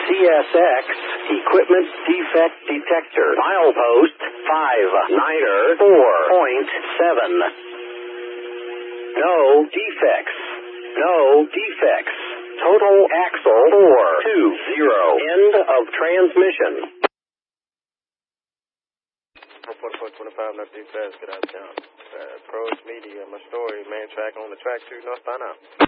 CSX equipment defect detector. Milepost 5 Niner 4.7. No defects. No defects. Total axle 420. End of transmission. 4425, not too fast, get out of town. Pros Media, my story, man track on the track 2 northbound out.